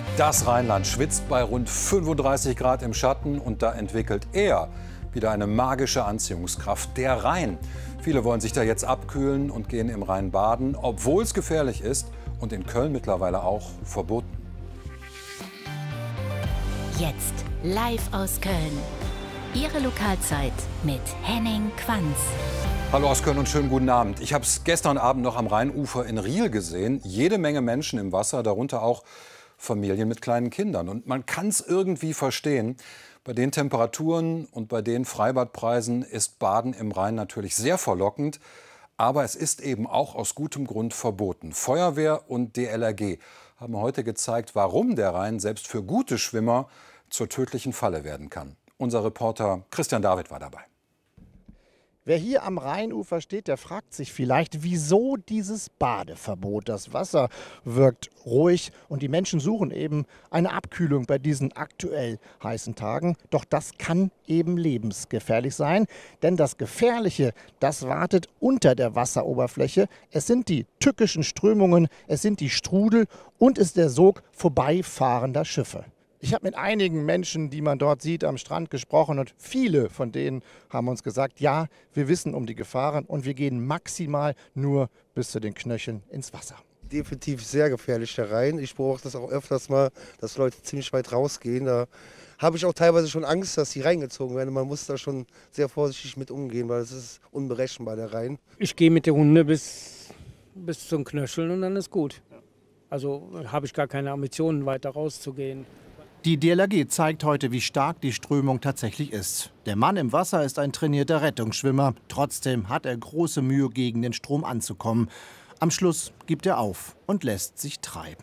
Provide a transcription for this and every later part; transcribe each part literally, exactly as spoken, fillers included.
Das Rheinland schwitzt bei rund fünfunddreißig Grad im Schatten und da entwickelt er wieder eine magische Anziehungskraft, der Rhein. Viele wollen sich da jetzt abkühlen und gehen im Rhein baden, obwohl es gefährlich ist und in Köln mittlerweile auch verboten. Jetzt live aus Köln. Ihre Lokalzeit mit Henning Quanz. Hallo aus Köln und schönen guten Abend. Ich habe es gestern Abend noch am Rheinufer in Riehl gesehen. Jede Menge Menschen im Wasser, darunter auch Familien mit kleinen Kindern. Und man kann es irgendwie verstehen. Bei den Temperaturen und bei den Freibadpreisen ist Baden im Rhein natürlich sehr verlockend. Aber es ist eben auch aus gutem Grund verboten. Feuerwehr und D L R G haben heute gezeigt, warum der Rhein selbst für gute Schwimmer zur tödlichen Falle werden kann. Unser Reporter Christian David war dabei. Wer hier am Rheinufer steht, der fragt sich vielleicht, wieso dieses Badeverbot. Das Wasser wirkt ruhig und die Menschen suchen eben eine Abkühlung bei diesen aktuell heißen Tagen. Doch das kann eben lebensgefährlich sein, denn das Gefährliche, das wartet unter der Wasseroberfläche. Es sind die tückischen Strömungen, es sind die Strudel und es ist der Sog vorbeifahrender Schiffe. Ich habe mit einigen Menschen, die man dort sieht, am Strand gesprochen und viele von denen haben uns gesagt, ja, wir wissen um die Gefahren und wir gehen maximal nur bis zu den Knöcheln ins Wasser. Definitiv sehr gefährlich der Rhein. Ich beobachte das auch öfters mal, dass Leute ziemlich weit rausgehen. Da habe ich auch teilweise schon Angst, dass die reingezogen werden. Man muss da schon sehr vorsichtig mit umgehen, weil es ist unberechenbar, der Rhein. Ich gehe mit der Hunde bis, bis zum Knöcheln und dann ist gut. Also habe ich gar keine Ambitionen, weiter rauszugehen. Die D L R G zeigt heute, wie stark die Strömung tatsächlich ist. Der Mann im Wasser ist ein trainierter Rettungsschwimmer. Trotzdem hat er große Mühe, gegen den Strom anzukommen. Am Schluss gibt er auf und lässt sich treiben.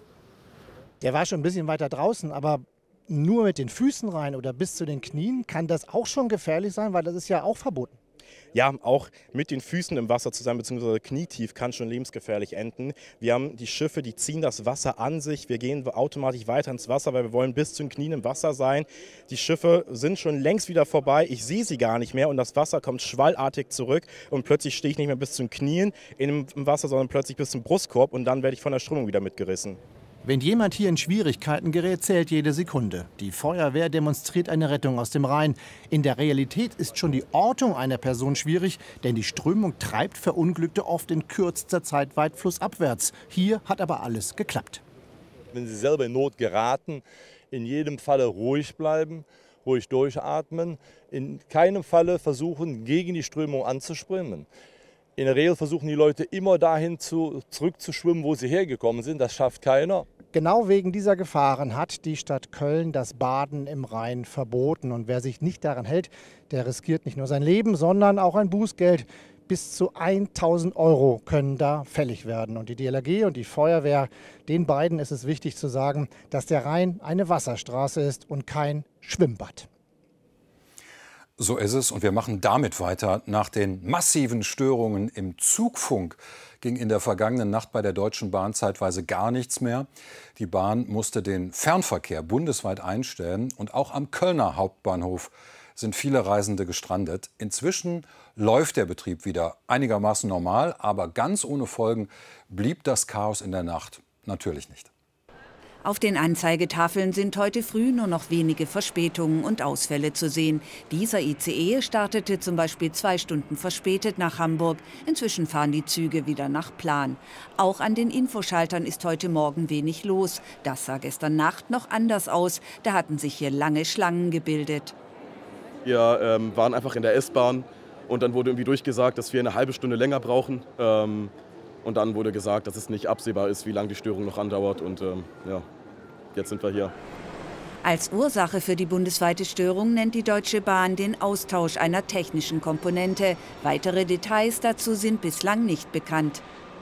Der war schon ein bisschen weiter draußen, aber nur mit den Füßen rein oder bis zu den Knien kann das auch schon gefährlich sein, weil das ist ja auch verboten. Ja, auch mit den Füßen im Wasser zu sein, beziehungsweise knietief, kann schon lebensgefährlich enden. Wir haben die Schiffe, die ziehen das Wasser an sich. Wir gehen automatisch weiter ins Wasser, weil wir wollen bis zu den Knien im Wasser sein. Die Schiffe sind schon längst wieder vorbei. Ich sehe sie gar nicht mehr und das Wasser kommt schwallartig zurück. Und plötzlich stehe ich nicht mehr bis zu den Knien im Wasser, sondern plötzlich bis zum Brustkorb und dann werde ich von der Strömung wieder mitgerissen. Wenn jemand hier in Schwierigkeiten gerät, zählt jede Sekunde. Die Feuerwehr demonstriert eine Rettung aus dem Rhein. In der Realität ist schon die Ortung einer Person schwierig, denn die Strömung treibt Verunglückte oft in kürzester Zeit weit flussabwärts. Hier hat aber alles geklappt. Wenn Sie selber in Not geraten, in jedem Falle ruhig bleiben, ruhig durchatmen, in keinem Falle versuchen, gegen die Strömung anzuschwimmen. In der Regel versuchen die Leute immer dahin zu, zurückzuschwimmen, wo sie hergekommen sind. Das schafft keiner. Genau wegen dieser Gefahren hat die Stadt Köln das Baden im Rhein verboten. Und wer sich nicht daran hält, der riskiert nicht nur sein Leben, sondern auch ein Bußgeld. Bis zu tausend Euro können da fällig werden. Und die D L R G und die Feuerwehr, den beiden ist es wichtig zu sagen, dass der Rhein eine Wasserstraße ist und kein Schwimmbad. So ist es und wir machen damit weiter. Nach den massiven Störungen im Zugfunk ging in der vergangenen Nacht bei der Deutschen Bahn zeitweise gar nichts mehr. Die Bahn musste den Fernverkehr bundesweit einstellen und auch am Kölner Hauptbahnhof sind viele Reisende gestrandet. Inzwischen läuft der Betrieb wieder einigermaßen normal, aber ganz ohne Folgen blieb das Chaos in der Nacht natürlich nicht. Auf den Anzeigetafeln sind heute früh nur noch wenige Verspätungen und Ausfälle zu sehen. Dieser I C E startete zum Beispiel zwei Stunden verspätet nach Hamburg. Inzwischen fahren die Züge wieder nach Plan. Auch an den Infoschaltern ist heute Morgen wenig los. Das sah gestern Nacht noch anders aus. Da hatten sich hier lange Schlangen gebildet. Wir ähm, waren einfach in der S-Bahn und dann wurde irgendwie durchgesagt, dass wir eine halbe Stunde länger brauchen. Ähm, und dann wurde gesagt, dass es nicht absehbar ist, wie lange die Störung noch andauert. Und ähm, ja, jetzt sind wir hier. Als Ursache für die bundesweite Störung nennt die Deutsche Bahn den Austausch einer technischen Komponente. Weitere Details dazu sind bislang nicht bekannt.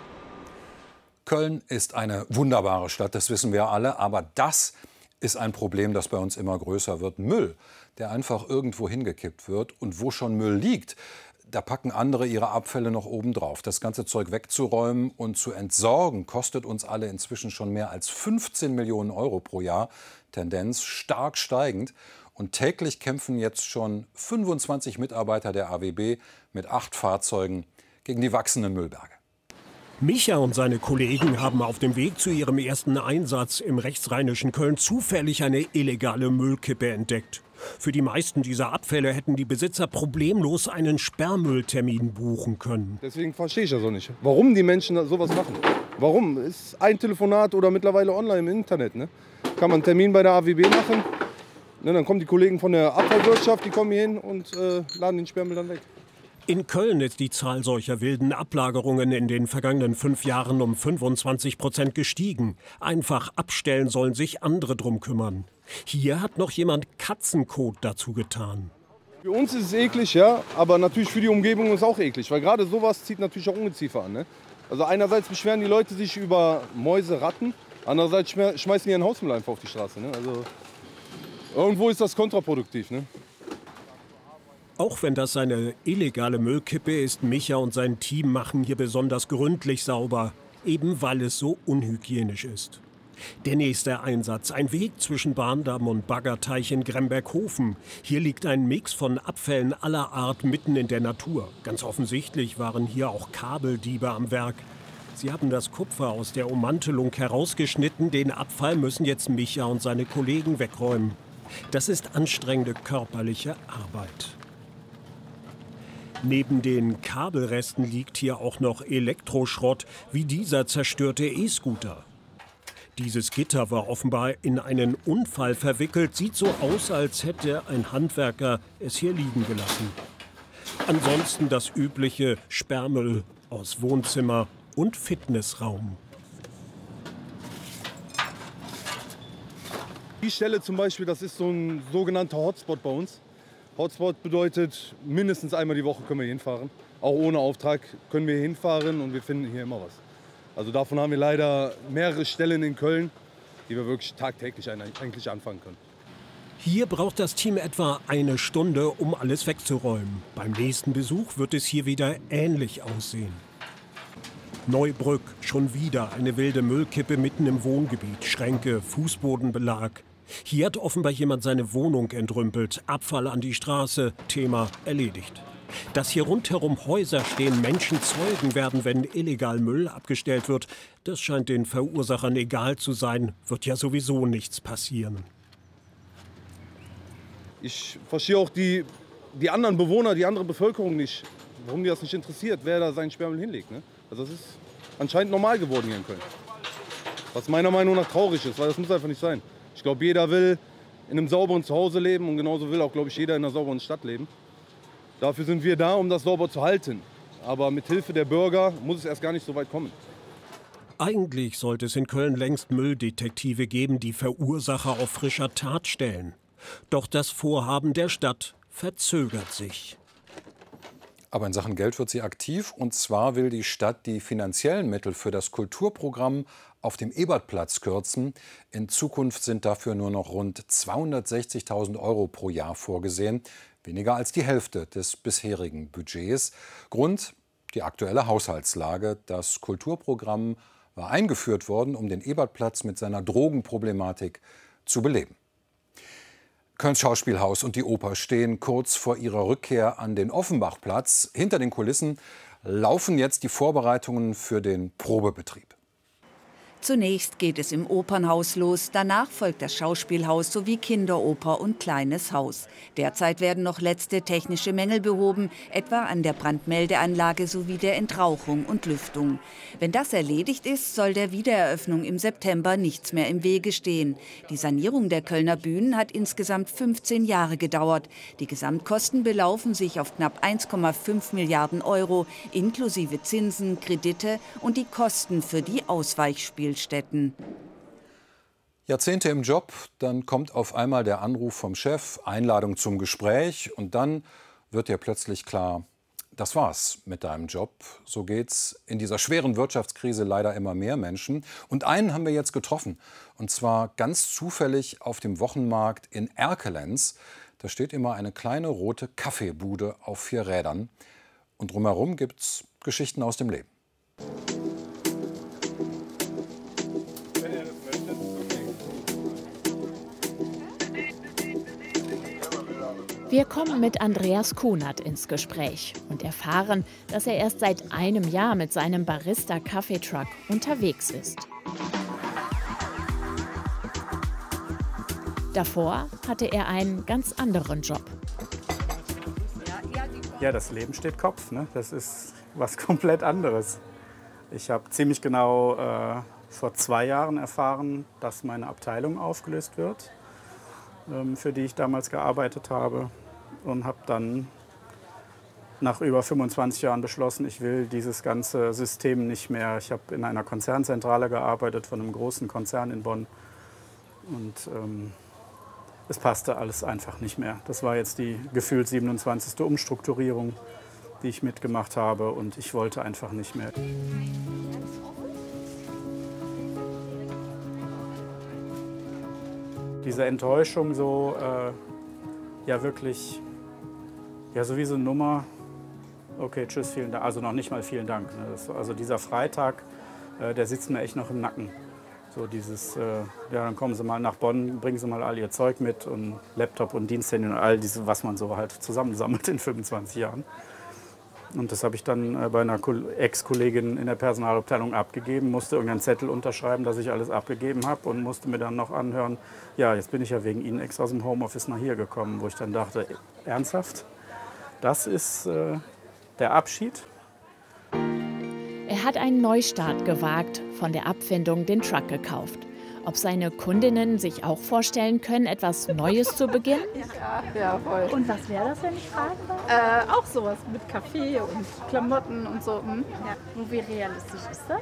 Köln ist eine wunderbare Stadt, das wissen wir alle. Aber das ist ein Problem, das bei uns immer größer wird. Müll, der einfach irgendwo hingekippt wird. Und wo schon Müll liegt, da packen andere ihre Abfälle noch obendrauf. Das ganze Zeug wegzuräumen und zu entsorgen, kostet uns alle inzwischen schon mehr als fünfzehn Millionen Euro pro Jahr. Tendenz stark steigend. Und täglich kämpfen jetzt schon fünfundzwanzig Mitarbeiter der A W B mit acht Fahrzeugen gegen die wachsenden Müllberge. Micha und seine Kollegen haben auf dem Weg zu ihrem ersten Einsatz im rechtsrheinischen Köln zufällig eine illegale Müllkippe entdeckt. Für die meisten dieser Abfälle hätten die Besitzer problemlos einen Sperrmülltermin buchen können. Deswegen verstehe ich das auch nicht, warum die Menschen sowas machen. Warum? Ist ein Telefonat oder mittlerweile online im Internet. Ne? Kann man einen Termin bei der A W B machen. Ne, dann kommen die Kollegen von der Abfallwirtschaft, die kommen hier hin und äh, laden den Sperrmüll dann weg. In Köln ist die Zahl solcher wilden Ablagerungen in den vergangenen fünf Jahren um fünfundzwanzig Prozent gestiegen. Einfach abstellen sollen sich andere drum kümmern. Hier hat noch jemand Katzenkot dazu getan. Für uns ist es eklig, ja, aber natürlich für die Umgebung ist es auch eklig, weil gerade sowas zieht natürlich auch Ungeziefer an. Ne? Also einerseits beschweren die Leute sich über Mäuse, Ratten, andererseits schmeißen die ihren Hausmüll einfach auf die Straße. Ne? Also irgendwo ist das kontraproduktiv. Ne? Auch wenn das eine illegale Müllkippe ist, Micha und sein Team machen hier besonders gründlich sauber, eben weil es so unhygienisch ist. Der nächste Einsatz, ein Weg zwischen Bahndamm und Baggerteich in Gremberghofen. Hier liegt ein Mix von Abfällen aller Art mitten in der Natur. Ganz offensichtlich waren hier auch Kabeldiebe am Werk. Sie haben das Kupfer aus der Ummantelung herausgeschnitten. Den Abfall müssen jetzt Micha und seine Kollegen wegräumen. Das ist anstrengende körperliche Arbeit. Neben den Kabelresten liegt hier auch noch Elektroschrott, wie dieser zerstörte E-Scooter. Dieses Gitter war offenbar in einen Unfall verwickelt. Sieht so aus, als hätte ein Handwerker es hier liegen gelassen. Ansonsten das übliche Sperrmüll aus Wohnzimmer und Fitnessraum. Die Stelle zum Beispiel, das ist so ein sogenannter Hotspot bei uns. Hotspot bedeutet, mindestens einmal die Woche können wir hier hinfahren. Auch ohne Auftrag können wir hier hinfahren und wir finden hier immer was. Also davon haben wir leider mehrere Stellen in Köln, die wir wirklich tagtäglich eigentlich anfangen können. Hier braucht das Team etwa eine Stunde, um alles wegzuräumen. Beim nächsten Besuch wird es hier wieder ähnlich aussehen. Neubrück, schon wieder eine wilde Müllkippe mitten im Wohngebiet. Schränke, Fußbodenbelag. Hier hat offenbar jemand seine Wohnung entrümpelt. Abfall an die Straße, Thema erledigt. Dass hier rundherum Häuser stehen, Menschen Zeugen werden, wenn illegal Müll abgestellt wird, das scheint den Verursachern egal zu sein. Wird ja sowieso nichts passieren. Ich verstehe auch die, die anderen Bewohner, die andere Bevölkerung nicht, warum die das nicht interessiert, wer da seinen Sperrmüll hinlegt. Ne? Also das ist anscheinend normal geworden hier in Köln. Was meiner Meinung nach traurig ist, weil das muss einfach nicht sein. Ich glaube, jeder will in einem sauberen Zuhause leben und genauso will auch, glaube ich, jeder in einer sauberen Stadt leben. Dafür sind wir da, um das sauber zu halten. Aber mit Hilfe der Bürger muss es erst gar nicht so weit kommen. Eigentlich sollte es in Köln längst Mülldetektive geben, die Verursacher auf frischer Tat stellen. Doch das Vorhaben der Stadt verzögert sich. Aber in Sachen Geld wird sie aktiv. Und zwar will die Stadt die finanziellen Mittel für das Kulturprogramm auf dem Ebertplatz kürzen. In Zukunft sind dafür nur noch rund zweihundertsechzigtausend Euro pro Jahr vorgesehen. Weniger als die Hälfte des bisherigen Budgets. Grund: die aktuelle Haushaltslage. Das Kulturprogramm war eingeführt worden, um den Ebertplatz mit seiner Drogenproblematik zu beleben. Kölns Schauspielhaus und die Oper stehen kurz vor ihrer Rückkehr an den Offenbachplatz. Hinter den Kulissen laufen jetzt die Vorbereitungen für den Probebetrieb. Zunächst geht es im Opernhaus los, danach folgt das Schauspielhaus sowie Kinderoper und Kleines Haus. Derzeit werden noch letzte technische Mängel behoben, etwa an der Brandmeldeanlage sowie der Entrauchung und Lüftung. Wenn das erledigt ist, soll der Wiedereröffnung im September nichts mehr im Wege stehen. Die Sanierung der Kölner Bühnen hat insgesamt fünfzehn Jahre gedauert. Die Gesamtkosten belaufen sich auf knapp eins Komma fünf Milliarden Euro, inklusive Zinsen, Kredite und die Kosten für die Ausweichspielstätten. Jahrzehnte im Job, dann kommt auf einmal der Anruf vom Chef, Einladung zum Gespräch und dann wird dir plötzlich klar, das war's mit deinem Job. So geht's in dieser schweren Wirtschaftskrise leider immer mehr Menschen. Und einen haben wir jetzt getroffen, und zwar ganz zufällig auf dem Wochenmarkt in Erkelenz. Da steht immer eine kleine rote Kaffeebude auf vier Rädern und drumherum gibt's Geschichten aus dem Leben. Wir kommen mit Andreas Kunert ins Gespräch und erfahren, dass er erst seit einem Jahr mit seinem Barista-Kaffeetruck unterwegs ist. Davor hatte er einen ganz anderen Job. Ja, das Leben steht Kopf, ne? Das ist was komplett anderes. Ich habe ziemlich genau äh, vor zwei Jahren erfahren, dass meine Abteilung aufgelöst wird, ähm, für die ich damals gearbeitet habe. Und habe dann nach über fünfundzwanzig Jahren beschlossen, ich will dieses ganze System nicht mehr. Ich habe in einer Konzernzentrale gearbeitet von einem großen Konzern in Bonn. Und ähm, es passte alles einfach nicht mehr. Das war jetzt die gefühlt siebenundzwanzigste Umstrukturierung, die ich mitgemacht habe. Und ich wollte einfach nicht mehr. Diese Enttäuschung so, äh, ja wirklich, ja so wie so eine Nummer, okay, tschüss, vielen Dank, also noch nicht mal vielen Dank. Ne? Das, also dieser Freitag, äh, der sitzt mir echt noch im Nacken. So dieses, äh, ja, dann kommen Sie mal nach Bonn, bringen Sie mal all Ihr Zeug mit und Laptop und Diensthandy und all diese, was man so halt zusammensammelt in fünfundzwanzig Jahren. Und das habe ich dann äh, bei einer Ex-Kollegin in der Personalabteilung abgegeben, musste irgendeinen Zettel unterschreiben, dass ich alles abgegeben habe und musste mir dann noch anhören, ja, jetzt bin ich ja wegen Ihnen extra aus dem Homeoffice nach hier gekommen, wo ich dann dachte, ernsthaft, das ist äh, der Abschied? Er hat einen Neustart gewagt, von der Abfindung den Truck gekauft. Ob seine Kundinnen sich auch vorstellen können, etwas Neues zu beginnen? Ja, ja, voll. Und was wäre das, wenn ich fragen darf? Äh, auch sowas mit Kaffee und Klamotten und so. Hm? Ja. Und wie realistisch ist das?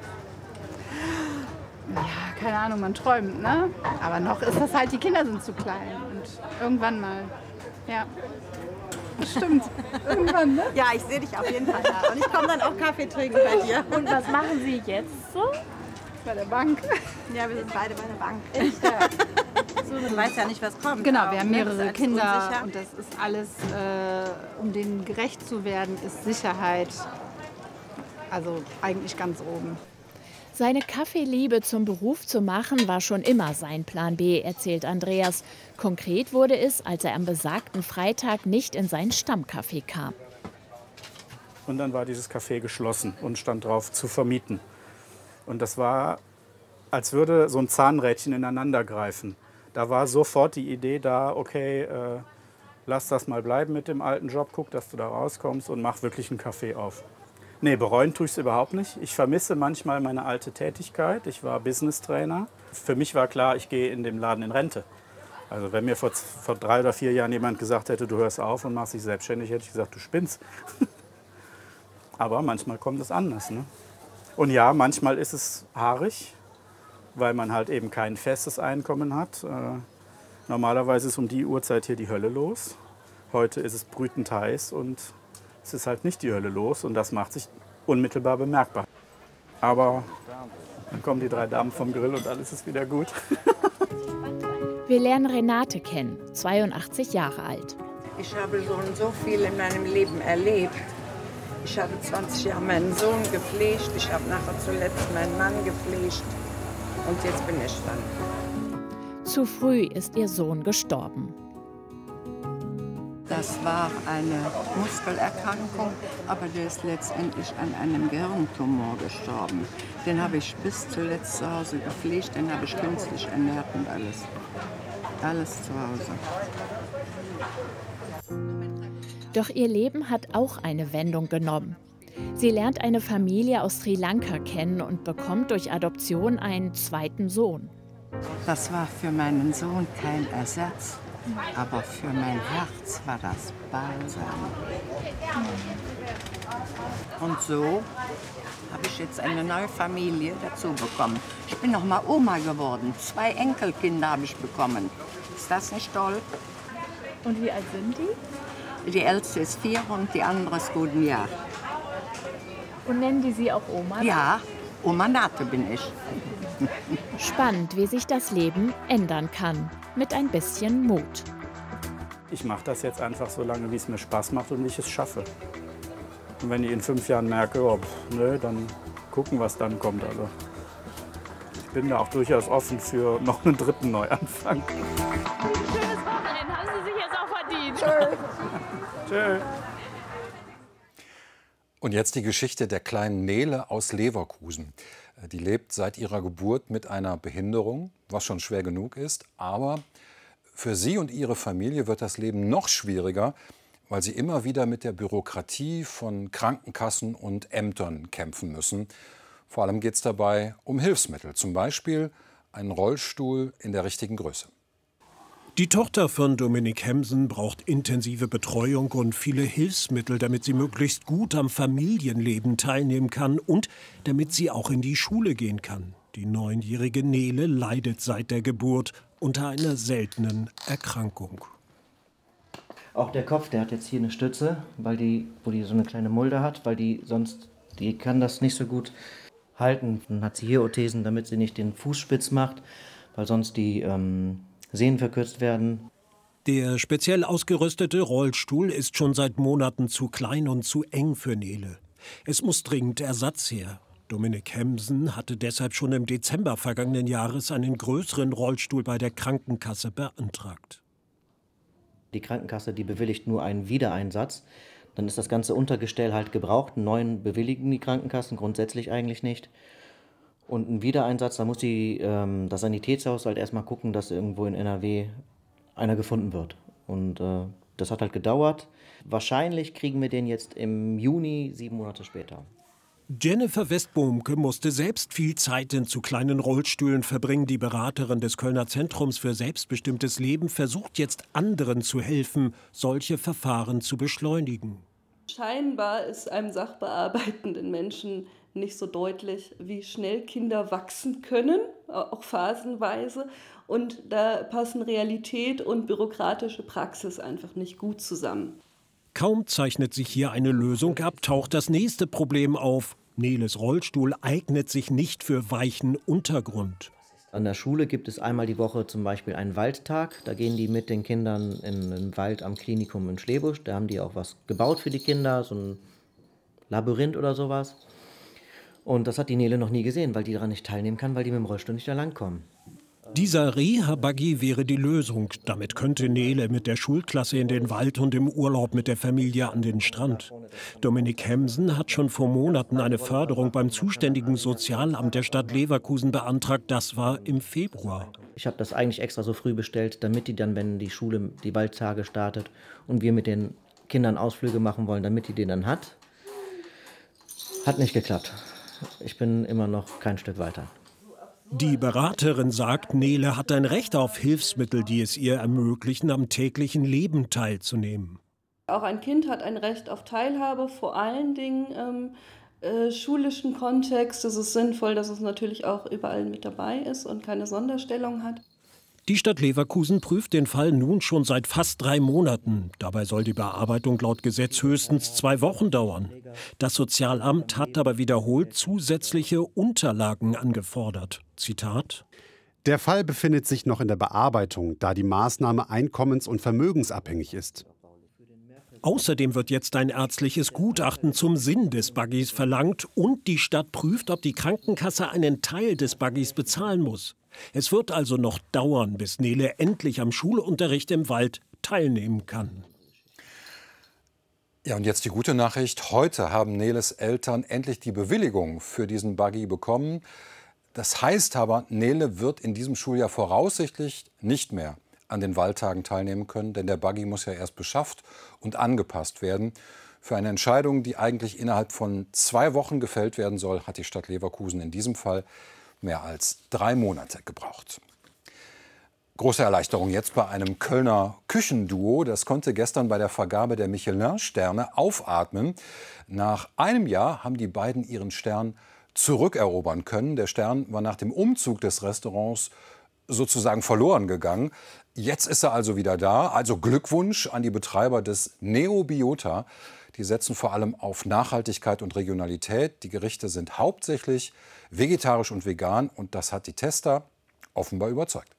Ja, keine Ahnung, man träumt, ne? Aber noch ist das halt, die Kinder sind zu klein. Und irgendwann mal, ja. Stimmt, irgendwann, ne? Ja, ich sehe dich auf jeden Fall da. Und ich komme dann auch Kaffee trinken bei dir. Und was machen Sie jetzt so? Bei der Bank. Ja, wir sind beide bei der Bank. Echt? Ja. So, man weiß ja nicht, was kommt. Genau, wir haben mehrere das Kinder unsicher. und das ist alles, äh, um denen gerecht zu werden, ist Sicherheit, also eigentlich ganz oben. Seine Kaffeeliebe zum Beruf zu machen, war schon immer sein Plan B, erzählt Andreas. Konkret wurde es, als er am besagten Freitag nicht in sein Stammcafé kam. Und dann war dieses Café geschlossen und stand drauf, zu vermieten. Und das war, als würde so ein Zahnrädchen ineinander greifen. Da war sofort die Idee da, okay, äh, lass das mal bleiben mit dem alten Job, guck, dass du da rauskommst und mach wirklich ein Café auf. Nee, bereuen tue ich es überhaupt nicht. Ich vermisse manchmal meine alte Tätigkeit. Ich war Business-Trainer. Für mich war klar, ich gehe in dem Laden in Rente. Also wenn mir vor, vor drei oder vier Jahren jemand gesagt hätte, du hörst auf und machst dich selbstständig, hätte ich gesagt, du spinnst. Aber manchmal kommt es anders, ne? Und ja, manchmal ist es haarig, weil man halt eben kein festes Einkommen hat. Äh, normalerweise ist um die Uhrzeit hier die Hölle los. Heute ist es brütend heiß und es ist halt nicht die Hölle los und das macht sich unmittelbar bemerkbar. Aber dann kommen die drei Damen vom Grill und alles ist wieder gut. Wir lernen Renate kennen, zweiundachtzig Jahre alt. Ich habe schon so viel in meinem Leben erlebt. Ich habe zwanzig Jahre meinen Sohn gepflegt, ich habe nachher zuletzt meinen Mann gepflegt und jetzt bin ich dann. Zu früh ist ihr Sohn gestorben. Das war eine Muskelerkrankung, aber der ist letztendlich an einem Gehirntumor gestorben. Den habe ich bis zuletzt zu Hause gepflegt, den habe ich künstlich ernährt und alles. Alles zu Hause. Doch ihr Leben hat auch eine Wendung genommen. Sie lernt eine Familie aus Sri Lanka kennen und bekommt durch Adoption einen zweiten Sohn. Das war für meinen Sohn kein Ersatz, aber für mein Herz war das Balsam. Und so habe ich jetzt eine neue Familie dazu bekommen. Ich bin noch mal Oma geworden. Zwei Enkelkinder habe ich bekommen. Ist das nicht toll? Und wie alt sind die? Die älteste ist vier und die andere ist gut ein Jahr. Und nennen die Sie auch Oma? Ja, Oma Nate bin ich. Spannend, wie sich das Leben ändern kann, mit ein bisschen Mut. Ich mache das jetzt einfach so lange, wie es mir Spaß macht und wie ich es schaffe. Und wenn ich in fünf Jahren merke, oh, pff, nö, dann gucken, was dann kommt. Also ich bin da auch durchaus offen für noch einen dritten Neuanfang. Schönes Wochenende, haben Sie sich jetzt auch verdient. Tschö. Tschö. Und jetzt die Geschichte der kleinen Nele aus Leverkusen. Die lebt seit ihrer Geburt mit einer Behinderung, was schon schwer genug ist. Aber für sie und ihre Familie wird das Leben noch schwieriger, weil sie immer wieder mit der Bürokratie von Krankenkassen und Ämtern kämpfen müssen. Vor allem geht es dabei um Hilfsmittel, zum Beispiel einen Rollstuhl in der richtigen Größe. Die Tochter von Dominik Hemsen braucht intensive Betreuung und viele Hilfsmittel, damit sie möglichst gut am Familienleben teilnehmen kann und damit sie auch in die Schule gehen kann. Die neunjährige Nele leidet seit der Geburt unter einer seltenen Erkrankung. Auch der Kopf, der hat jetzt hier eine Stütze, weil die, wo die so eine kleine Mulde hat, weil die sonst, die kann das nicht so gut halten. Dann hat sie hier Orthesen, damit sie nicht den Fuß spitz macht, weil sonst die ähm, Sehnen verkürzt werden. Der speziell ausgerüstete Rollstuhl ist schon seit Monaten zu klein und zu eng für Nele. Es muss dringend Ersatz her. Dominik Hemsen hatte deshalb schon im Dezember vergangenen Jahres einen größeren Rollstuhl bei der Krankenkasse beantragt. Die Krankenkasse, die bewilligt nur einen Wiedereinsatz. Dann ist das ganze Untergestell halt gebraucht. Einen neuen bewilligen die Krankenkassen grundsätzlich eigentlich nicht. Und ein Wiedereinsatz, da muss die, ähm, das Sanitätshaus halt erstmal gucken, dass irgendwo in N R W einer gefunden wird. Und äh, das hat halt gedauert. Wahrscheinlich kriegen wir den jetzt im Juni, sieben Monate später. Jennifer Westbohmke musste selbst viel Zeit in zu kleinen Rollstühlen verbringen. Die Beraterin des Kölner Zentrums für selbstbestimmtes Leben versucht jetzt anderen zu helfen, solche Verfahren zu beschleunigen. Scheinbar ist einem sachbearbeitenden Menschen nicht so deutlich, wie schnell Kinder wachsen können, auch phasenweise. Und da passen Realität und bürokratische Praxis einfach nicht gut zusammen. Kaum zeichnet sich hier eine Lösung ab, taucht das nächste Problem auf. Neles Rollstuhl eignet sich nicht für weichen Untergrund. An der Schule gibt es einmal die Woche zum Beispiel einen Waldtag. Da gehen die mit den Kindern in den Wald am Klinikum in Schlebusch. Da haben die auch was gebaut für die Kinder, so ein Labyrinth oder sowas. Und das hat die Nele noch nie gesehen, weil die daran nicht teilnehmen kann, weil die mit dem Rollstuhl nicht da langkommen. Dieser Reha-Buggy wäre die Lösung. Damit könnte Nele mit der Schulklasse in den Wald und im Urlaub mit der Familie an den Strand. Dominik Hemsen hat schon vor Monaten eine Förderung beim zuständigen Sozialamt der Stadt Leverkusen beantragt. Das war im Februar. Ich habe das eigentlich extra so früh bestellt, damit die dann, wenn die Schule die Waldtage startet und wir mit den Kindern Ausflüge machen wollen, damit die den dann hat. Hat nicht geklappt. Ich bin immer noch kein Stück weiter. Die Beraterin sagt, Nele hat ein Recht auf Hilfsmittel, die es ihr ermöglichen, am täglichen Leben teilzunehmen. Auch ein Kind hat ein Recht auf Teilhabe, vor allen Dingen im äh, schulischen Kontext. Es ist sinnvoll, dass es natürlich auch überall mit dabei ist und keine Sonderstellung hat. Die Stadt Leverkusen prüft den Fall nun schon seit fast drei Monaten. Dabei soll die Bearbeitung laut Gesetz höchstens zwei Wochen dauern. Das Sozialamt hat aber wiederholt zusätzliche Unterlagen angefordert. Zitat: Der Fall befindet sich noch in der Bearbeitung, da die Maßnahme einkommens- und vermögensabhängig ist. Außerdem wird jetzt ein ärztliches Gutachten zum Sinn des Buggys verlangt und die Stadt prüft, ob die Krankenkasse einen Teil des Buggys bezahlen muss. Es wird also noch dauern, bis Nele endlich am Schulunterricht im Wald teilnehmen kann. Ja, und jetzt die gute Nachricht. Heute haben Neles Eltern endlich die Bewilligung für diesen Buggy bekommen. Das heißt aber, Nele wird in diesem Schuljahr voraussichtlich nicht mehr an den Waldtagen teilnehmen können, denn der Buggy muss ja erst beschafft und angepasst werden. Für eine Entscheidung, die eigentlich innerhalb von zwei Wochen gefällt werden soll, hat die Stadt Leverkusen in diesem Fall mehr als drei Monate gebraucht. Große Erleichterung jetzt bei einem Kölner Küchenduo. Das konnte gestern bei der Vergabe der Michelin-Sterne aufatmen. Nach einem Jahr haben die beiden ihren Stern zurückerobern können. Der Stern war nach dem Umzug des Restaurants sozusagen verloren gegangen. Jetzt ist er also wieder da. Also Glückwunsch an die Betreiber des Neobiota. Die setzen vor allem auf Nachhaltigkeit und Regionalität. Die Gerichte sind hauptsächlich vegetarisch und vegan. Und das hat die Tester offenbar überzeugt.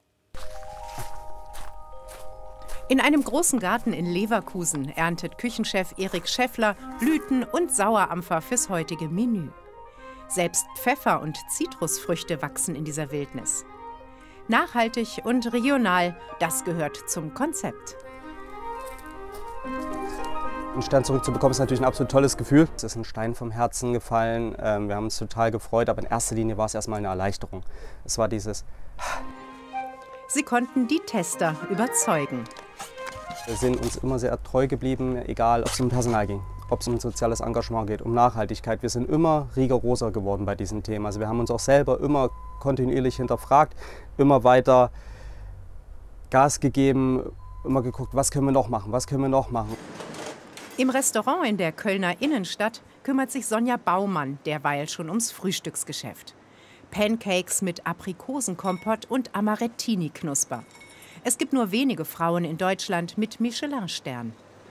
In einem großen Garten in Leverkusen erntet Küchenchef Erik Schäffler Blüten und Sauerampfer fürs heutige Menü. Selbst Pfeffer und Zitrusfrüchte wachsen in dieser Wildnis. Nachhaltig und regional, das gehört zum Konzept. Einen Stern zurückzubekommen ist natürlich ein absolut tolles Gefühl. Es ist ein Stein vom Herzen gefallen, wir haben uns total gefreut, aber in erster Linie war es erstmal eine Erleichterung. Es war dieses... Sie konnten die Tester überzeugen. Wir sind uns immer sehr treu geblieben, egal ob es um Personal ging, ob es um soziales Engagement geht, um Nachhaltigkeit. Wir sind immer rigoroser geworden bei diesem Thema. Also wir haben uns auch selber immer kontinuierlich hinterfragt, immer weiter Gas gegeben, immer geguckt, was können wir noch machen, was können wir noch machen. Im Restaurant in der Kölner Innenstadt kümmert sich Sonja Baumann derweil schon ums Frühstücksgeschäft. Pancakes mit Aprikosenkompott und Amarettini-Knusper. Es gibt nur wenige Frauen in Deutschland mit Michelin-Stern.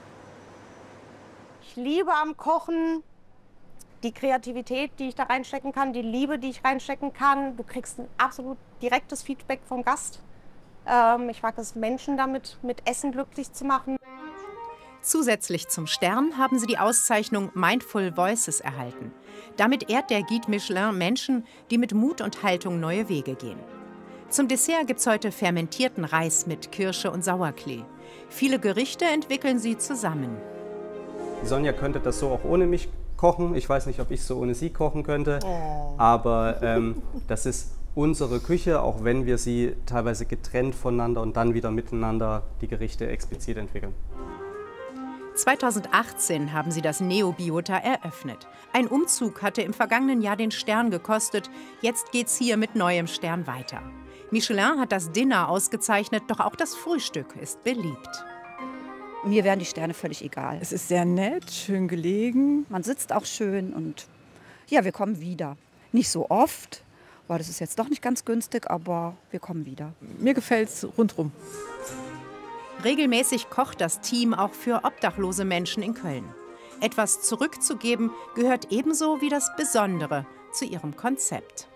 Ich liebe am Kochen die Kreativität, die ich da reinstecken kann, die Liebe, die ich reinstecken kann. Du kriegst ein absolut direktes Feedback vom Gast. Ähm, ich mag es, Menschen damit mit Essen glücklich zu machen. Zusätzlich zum Stern haben sie die Auszeichnung Mindful Voices erhalten. Damit ehrt der Guide Michelin Menschen, die mit Mut und Haltung neue Wege gehen. Zum Dessert gibt's heute fermentierten Reis mit Kirsche und Sauerklee. Viele Gerichte entwickeln sie zusammen. Die Sonja könnte das so auch ohne mich kochen. Ich weiß nicht, ob ich so ohne sie kochen könnte. Oh. Aber ähm, das ist unsere Küche, auch wenn wir sie teilweise getrennt voneinander und dann wieder miteinander die Gerichte explizit entwickeln. zweitausendachtzehn haben sie das Neobiota eröffnet. Ein Umzug hatte im vergangenen Jahr den Stern gekostet. Jetzt geht's hier mit neuem Stern weiter. Michelin hat das Dinner ausgezeichnet, doch auch das Frühstück ist beliebt. Mir wären die Sterne völlig egal. Es ist sehr nett, schön gelegen. Man sitzt auch schön und ja, wir kommen wieder. Nicht so oft, weil das ist jetzt doch nicht ganz günstig, aber wir kommen wieder. Mir gefällt es rundherum. Regelmäßig kocht das Team auch für obdachlose Menschen in Köln. Etwas zurückzugeben gehört ebenso wie das Besondere zu ihrem Konzept.